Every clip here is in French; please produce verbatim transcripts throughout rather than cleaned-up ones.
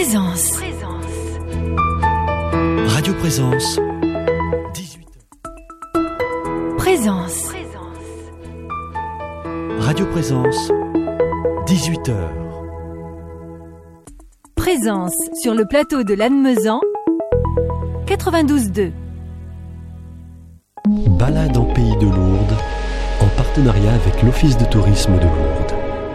Présence. Radio Présence. dix-huit heures. Présence. Radio Présence. dix-huit heures. Présence sur le plateau de Lannemezan. quatre-vingt-douze deux. Balade en pays de Lourdes, en partenariat avec l'Office de tourisme de Lourdes.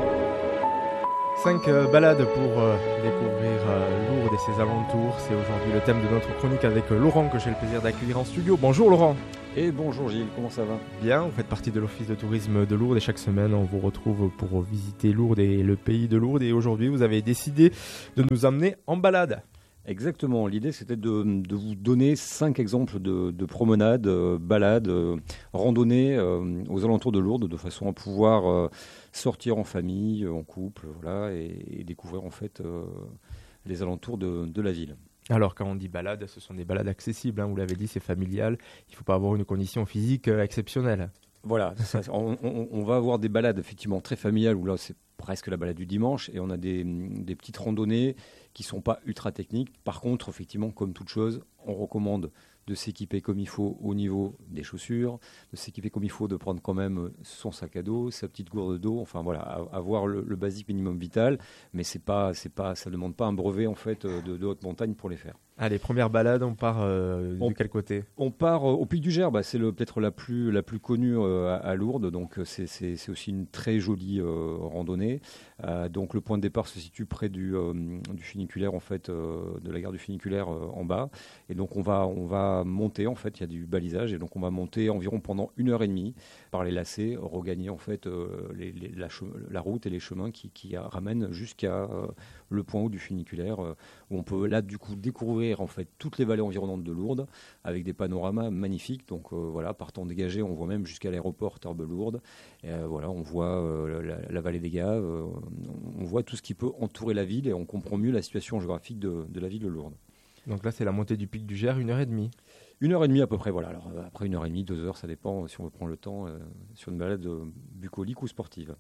Cinq euh, balades pour euh, découvrir euh, Lourdes et ses alentours. C'est aujourd'hui le thème de notre chronique avec euh, Laurent que j'ai le plaisir d'accueillir en studio. Bonjour Laurent. Et bonjour Gilles, comment ça va ? Bien, vous faites partie de l'Office de tourisme de Lourdes et chaque semaine on vous retrouve pour visiter Lourdes et le pays de Lourdes. Et aujourd'hui vous avez décidé de nous emmener en balade. Exactement, l'idée c'était de, de vous donner cinq exemples de, de promenades, euh, balades, euh, randonnées euh, aux alentours de Lourdes, de façon à pouvoir euh, sortir en famille, en couple, voilà, et, et découvrir en fait euh, les alentours de, de la ville. Alors quand on dit balade, ce sont des balades accessibles, hein, vous l'avez dit, c'est familial, il ne faut pas avoir une condition physique euh, exceptionnelle. Voilà, ça, on, on, on va avoir des balades effectivement très familiales où là c'est presque la balade du dimanche et on a des, des petites randonnées qui ne sont pas ultra techniques. Par contre, effectivement, comme toute chose, on recommande de s'équiper comme il faut au niveau des chaussures, de s'équiper comme il faut, de prendre quand même son sac à dos, sa petite gourde d'eau, enfin voilà, avoir le, le basique minimum vital, mais c'est pas, c'est pas, ça ne demande pas un brevet en fait de, de haute montagne pour les faire. Allez, première balade, on part euh, on, de quel côté ? On part euh, au Pic du Gers, bah, c'est le, peut-être la plus, la plus connue euh, à, à Lourdes, donc c'est, c'est, c'est aussi une très jolie euh, randonnée. Euh, donc le point de départ se situe près du, euh, du funiculaire, en fait, euh, de la gare du funiculaire euh, en bas. Et donc on va, on va monter, en fait, il y a du balisage, et donc on va monter environ pendant une heure et demie par les lacets, regagner en fait euh, les, les, la, la route et les chemins qui, qui ramènent jusqu'à euh, le point haut du funiculaire, euh, où on peut là du coup découvrir en fait toutes les vallées environnantes de Lourdes avec des panoramas magnifiques. Donc euh, voilà, partant dégagé, on voit même jusqu'à l'aéroport Tarbes-Lourdes. Et, euh, voilà, on voit euh, la, la vallée des Gaves, euh, on voit tout ce qui peut entourer la ville et on comprend mieux la situation géographique de, de la ville de Lourdes. Donc là, c'est la montée du Pic du Gers, une heure et demie. Une heure et demie à peu près, voilà. Alors après une heure et demie, deux heures, ça dépend si on veut prendre le temps euh, sur une balade euh, bucolique ou sportive.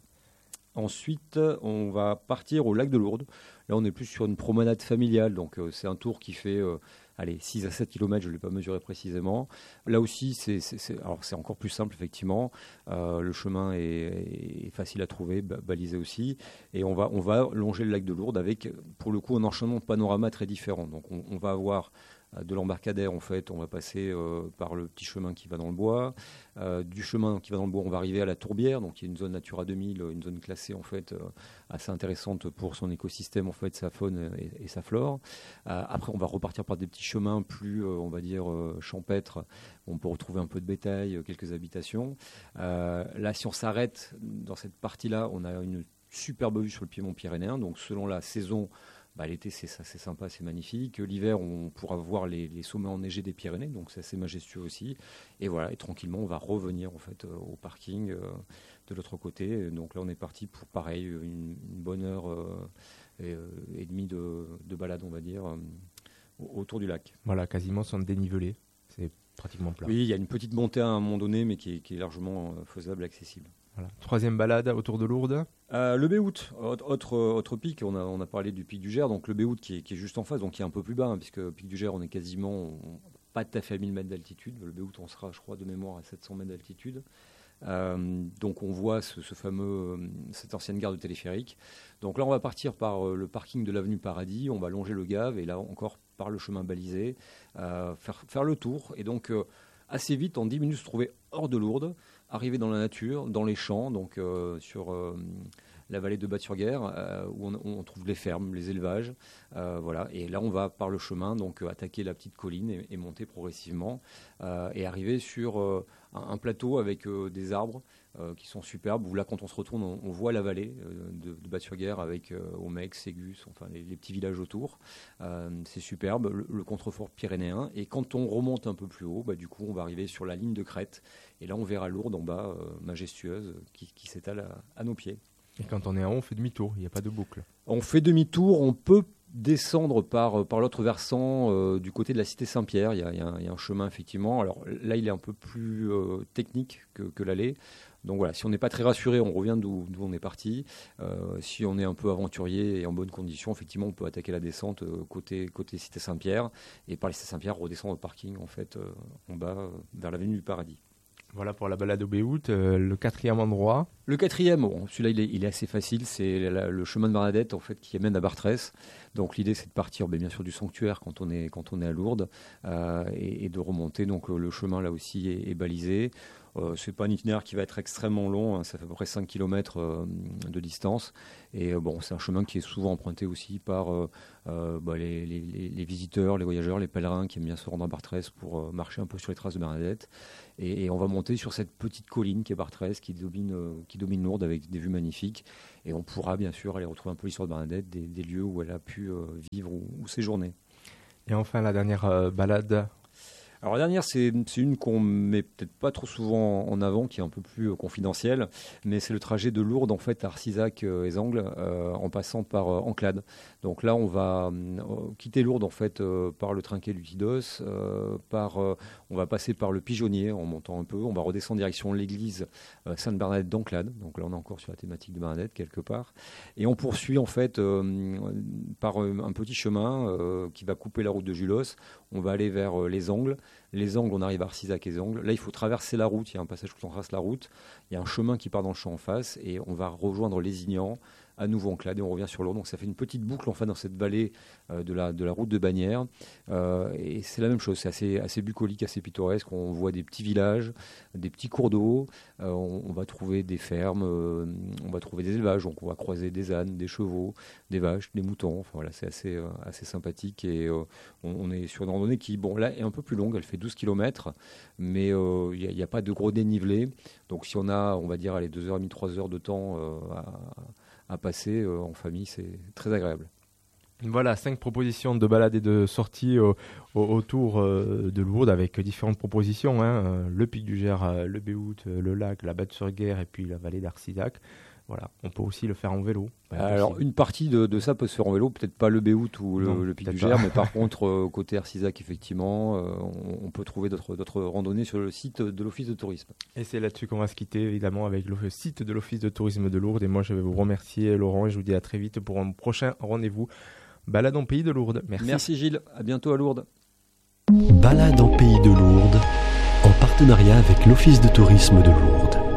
Ensuite, on va partir au lac de Lourdes. Là, on est plus sur une promenade familiale. Donc, euh, c'est un tour qui fait euh, allez, six à sept kilomètres. Je ne l'ai pas mesuré précisément. Là aussi, c'est, c'est, c'est, alors, c'est encore plus simple, effectivement. Euh, le chemin est, est facile à trouver, balisé aussi. Et on va, on va longer le lac de Lourdes avec, pour le coup, un enchaînement de panoramas très différent. Donc, on, on va avoir de l'embarcadère, en fait, on va passer euh, par le petit chemin qui va dans le bois. Euh, du chemin qui va dans le bois, on va arriver à la Tourbière, donc il y a une zone Natura deux mille, une zone classée en fait euh, assez intéressante pour son écosystème, en fait, sa faune et, et sa flore. Euh, après, on va repartir par des petits chemins plus, euh, on va dire, euh, champêtres. On peut retrouver un peu de bétail, euh, quelques habitations. Euh, là, si on s'arrête dans cette partie-là, on a une superbe vue sur le piémont pyrénéen. Donc, selon la saison, bah, l'été, c'est, c'est sympa, c'est magnifique. L'hiver, on pourra voir les, les sommets enneigés des Pyrénées, donc c'est assez majestueux aussi. Et voilà, et tranquillement, on va revenir en fait au parking euh, de l'autre côté. Donc là, on est parti pour pareil une, une bonne heure euh, et, euh, et demie de, de balade, on va dire, euh, autour du lac. Voilà, quasiment sans dénivelé. C'est pratiquement plat. Oui, il y a une petite montée à un moment donné, mais qui est, qui est largement faisable, accessible. Voilà. Troisième balade autour de Lourdes. Euh, le Béhout, autre, autre pic, on a, on a parlé du pic du Gers, donc le Béhout qui est, qui est juste en face, donc qui est un peu plus bas, hein, puisque le pic du Gers, on est quasiment on, pas tout à fait à mille mètres d'altitude. Le Béhout, on sera, je crois, de mémoire à sept cents mètres d'altitude. Euh, donc on voit ce, ce fameux, cette ancienne gare de téléphérique. Donc là, on va partir par euh, le parking de l'avenue Paradis, on va longer le Gave, et là encore par le chemin balisé, euh, faire, faire le tour, et donc euh, assez vite, en dix minutes, se trouver hors de Lourdes, arriver dans la nature, dans les champs, donc euh, sur euh, la vallée de Batte-sur-Guer, euh, où on, on trouve les fermes, les élevages, euh, voilà. Et là, on va par le chemin, donc euh, attaquer la petite colline et, et monter progressivement, euh, et arriver sur euh, un, un plateau avec euh, des arbres euh, qui sont superbes. Où là, quand on se retourne, on, on voit la vallée euh, de, de Batte-sur-Guer avec euh, Omex, Ségus, enfin les, les petits villages autour. Euh, c'est superbe, le, le contrefort pyrénéen. Et quand on remonte un peu plus haut, bah, du coup, on va arriver sur la ligne de crête. Et là, on verra Lourdes en bas, euh, majestueuse, qui, qui s'étale à, à nos pieds. Et quand on est en haut, on fait demi-tour, il n'y a pas de boucle. On fait demi-tour, on peut descendre par, par l'autre versant euh, du côté de la cité Saint-Pierre. Il y a, il y a, un, il y a un chemin, effectivement. Alors là, il est un peu plus euh, technique que, que l'allée. Donc voilà, si on n'est pas très rassuré, on revient d'où, d'où on est parti. Euh, si on est un peu aventurier et en bonne condition, effectivement, on peut attaquer la descente euh, côté, côté Cité Saint-Pierre et par la Cité Saint-Pierre redescendre au parking en fait euh, en bas euh, vers l'avenue du Paradis. Voilà pour la balade au Béhout. Euh, le quatrième endroit. Le quatrième, bon, celui-là il est, il est assez facile, c'est la, le chemin de Bernadette en fait qui amène à Bartrès. Donc l'idée c'est de partir ben, bien sûr du sanctuaire quand on est, quand on est à Lourdes euh, et, et de remonter. Donc le chemin là aussi est, est balisé. Euh, c'est pas un itinéraire qui va être extrêmement long, hein, ça fait à peu près cinq kilomètres euh, de distance. Et euh, bon, c'est un chemin qui est souvent emprunté aussi par euh, euh, bah, les, les, les visiteurs, les voyageurs, les pèlerins qui aiment bien se rendre à Bartrès pour euh, marcher un peu sur les traces de Bernadette. Et, et on va monter sur cette petite colline qui est Bartrès, qui domine, euh, qui domine Lourdes avec des vues magnifiques. Et on pourra bien sûr aller retrouver un peu l'histoire de Bernadette, des, des lieux où elle a pu euh, vivre ou, ou séjourner. Et enfin, la dernière euh, balade. Alors la dernière, c'est, c'est une qu'on met peut-être pas trop souvent en avant, qui est un peu plus euh, confidentielle, mais c'est le trajet de Lourdes en fait à Arcisac euh, et Angles, euh, en passant par euh, Enclade. Donc là, on va euh, quitter Lourdes en fait euh, par le trinquet du Tidos, euh, par, euh, on va passer par le Pigeonnier en montant un peu, on va redescendre direction l'église euh, Sainte-Bernadette d'Enclade. Donc là, on est encore sur la thématique de Bernadette quelque part, et on poursuit en fait euh, par euh, un petit chemin euh, qui va couper la route de Julos. On va aller vers euh, les Angles. Les Angles, on arrive à Arcisac et les Angles. Là, il faut traverser la route. Il y a un passage où on traverse la route. Il y a un chemin qui part dans le champ en face et on va rejoindre Lézignan, à nouveau Enclade, et on revient sur Lourdes. Donc ça fait une petite boucle enfin dans cette vallée euh, de, la, de la route de Bagnères. Euh, et c'est la même chose, c'est assez, assez bucolique, assez pittoresque. On voit des petits villages, des petits cours d'eau. Euh, on, on va trouver des fermes, euh, on va trouver des élevages. Donc on va croiser des ânes, des chevaux, des vaches, des moutons. Enfin voilà, c'est assez, euh, assez sympathique. Et euh, on, on est sur une randonnée qui, bon, là, est un peu plus longue. Elle fait douze kilomètres, mais il euh, n'y a, a pas de gros dénivelé. Donc si on a, on va dire, allez, deux heures trente, trois heures de temps euh, à à passer euh, en famille, c'est très agréable. Voilà, cinq propositions de balades et de sorties euh, autour euh, de Lourdes avec différentes propositions. Hein, euh, le Pic du Gers, euh, le Béhout, euh, le lac, la Batte-sur-Guerre et puis la vallée d'Arcisac. Voilà, on peut aussi le faire en vélo. Alors, une partie de, de ça peut se faire en vélo, peut-être pas le Béhout ou le, non, le Pic du Gers, mais par contre, euh, côté Arcisac, effectivement, euh, on, on peut trouver d'autres, d'autres randonnées sur le site de l'Office de tourisme. Et c'est là-dessus qu'on va se quitter, évidemment, avec le site de l'Office de tourisme de Lourdes. Et moi, je vais vous remercier, Laurent, et je vous dis à très vite pour un prochain rendez-vous. Balade en Pays de Lourdes. Merci. Merci Gilles, à bientôt à Lourdes. Balade en Pays de Lourdes, en partenariat avec l'Office de tourisme de Lourdes.